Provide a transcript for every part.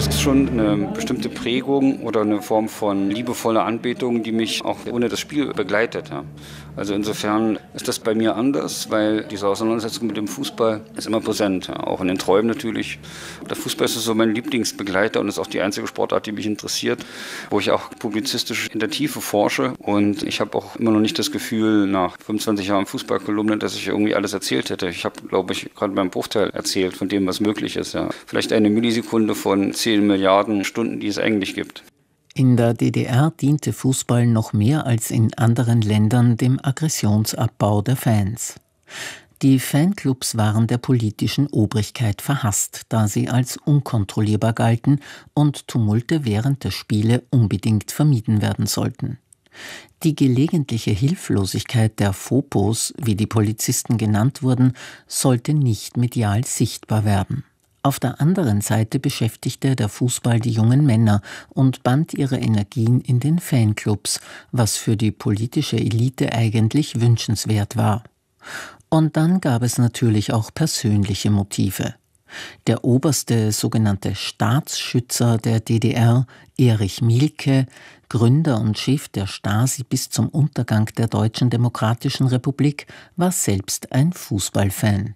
ist schon eine bestimmte Prägung oder eine Form von liebevoller Anbetung, die mich auch ohne das Spiel begleitet. Ja. Also insofern ist das bei mir anders, weil diese Auseinandersetzung mit dem Fußball ist immer präsent, ja. Auch in den Träumen natürlich. Der Fußball ist so mein Lieblingsbegleiter und ist auch die einzige Sportart, die mich interessiert, wo ich auch publizistisch in der Tiefe forsche. Und ich habe auch immer noch nicht das Gefühl, nach 25 Jahren Fußballkolumne, dass ich irgendwie alles erzählt hätte. Ich habe, glaube ich, gerade beim Bruchteil erzählt von dem, was möglich ist. Ja. Vielleicht eine Millisekunde von 10 Milliarden Stunden, die es eigentlich gibt. In der DDR diente Fußball noch mehr als in anderen Ländern dem Aggressionsabbau der Fans. Die Fanclubs waren der politischen Obrigkeit verhasst, da sie als unkontrollierbar galten und Tumulte während der Spiele unbedingt vermieden werden sollten. Die gelegentliche Hilflosigkeit der Fopos, wie die Polizisten genannt wurden, sollte nicht medial sichtbar werden. Auf der anderen Seite beschäftigte der Fußball die jungen Männer und band ihre Energien in den Fanclubs, was für die politische Elite eigentlich wünschenswert war. Und dann gab es natürlich auch persönliche Motive. Der oberste sogenannte Staatsschützer der DDR, Erich Mielke, Gründer und Chef der Stasi bis zum Untergang der Deutschen Demokratischen Republik, war selbst ein Fußballfan.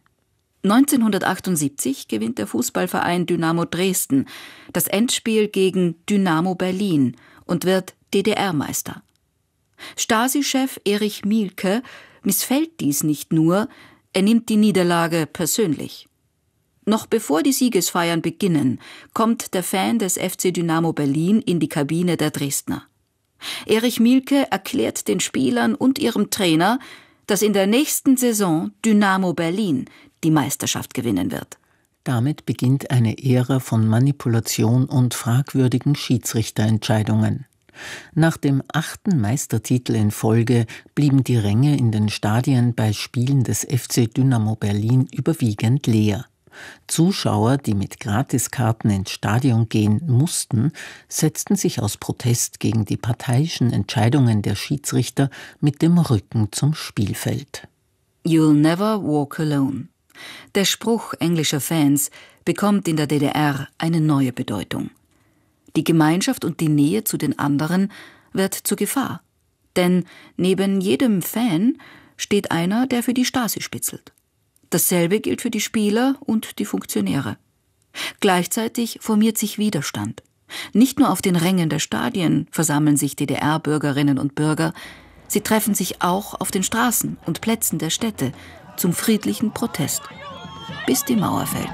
1978 gewinnt der Fußballverein Dynamo Dresden das Endspiel gegen Dynamo Berlin und wird DDR-Meister. Stasi-Chef Erich Mielke missfällt dies nicht nur, er nimmt die Niederlage persönlich. Noch bevor die Siegesfeiern beginnen, kommt der Fan des FC Dynamo Berlin in die Kabine der Dresdner. Erich Mielke erklärt den Spielern und ihrem Trainer, dass in der nächsten Saison Dynamo Berlin die Meisterschaft gewinnen wird. Damit beginnt eine Ära von Manipulation und fragwürdigen Schiedsrichterentscheidungen. Nach dem 8. Meistertitel in Folge blieben die Ränge in den Stadien bei Spielen des FC Dynamo Berlin überwiegend leer. Zuschauer, die mit Gratiskarten ins Stadion gehen mussten, setzten sich aus Protest gegen die parteiischen Entscheidungen der Schiedsrichter mit dem Rücken zum Spielfeld. You'll never walk alone. Der Spruch englischer Fans bekommt in der DDR eine neue Bedeutung. Die Gemeinschaft und die Nähe zu den anderen wird zur Gefahr. Denn neben jedem Fan steht einer, der für die Stasi spitzelt. Dasselbe gilt für die Spieler und die Funktionäre. Gleichzeitig formiert sich Widerstand. Nicht nur auf den Rängen der Stadien versammeln sich DDR-Bürgerinnen und Bürger, sie treffen sich auch auf den Straßen und Plätzen der Städte zum friedlichen Protest, bis die Mauer fällt.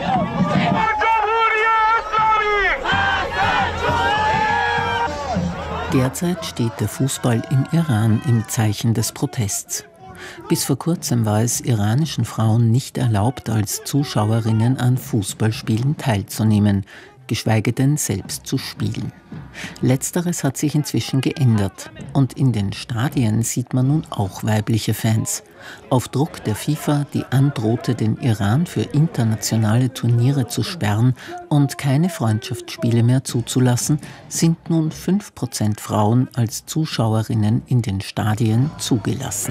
Derzeit steht der Fußball im Iran im Zeichen des Protests. Bis vor kurzem war es iranischen Frauen nicht erlaubt, als Zuschauerinnen an Fußballspielen teilzunehmen, geschweige denn selbst zu spielen. Letzteres hat sich inzwischen geändert und in den Stadien sieht man nun auch weibliche Fans. Auf Druck der FIFA, die androhte, den Iran für internationale Turniere zu sperren und keine Freundschaftsspiele mehr zuzulassen, sind nun 5% Frauen als Zuschauerinnen in den Stadien zugelassen.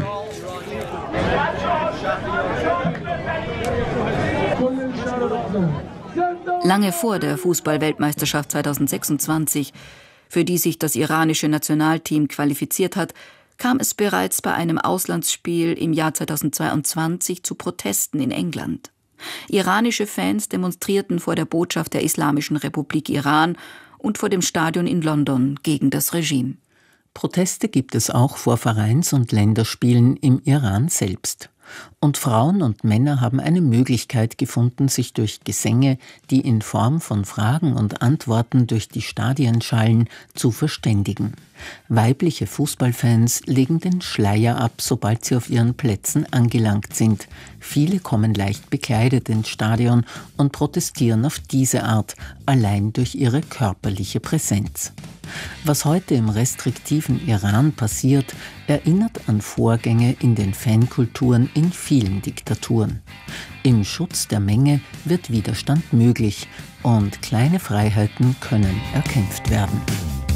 Lange vor der Fußball-Weltmeisterschaft 2026, für die sich das iranische Nationalteam qualifiziert hat, kam es bereits bei einem Auslandsspiel im Jahr 2022 zu Protesten in England. Iranische Fans demonstrierten vor der Botschaft der Islamischen Republik Iran und vor dem Stadion in London gegen das Regime. Proteste gibt es auch vor Vereins- und Länderspielen im Iran selbst. Und Frauen und Männer haben eine Möglichkeit gefunden, sich durch Gesänge, die in Form von Fragen und Antworten durch die Stadien schallen, zu verständigen. Weibliche Fußballfans legen den Schleier ab, sobald sie auf ihren Plätzen angelangt sind. Viele kommen leicht bekleidet ins Stadion und protestieren auf diese Art, allein durch ihre körperliche Präsenz. Was heute im restriktiven Iran passiert, erinnert an Vorgänge in den Fankulturen in vielen Diktaturen. Im Schutz der Menge wird Widerstand möglich und kleine Freiheiten können erkämpft werden.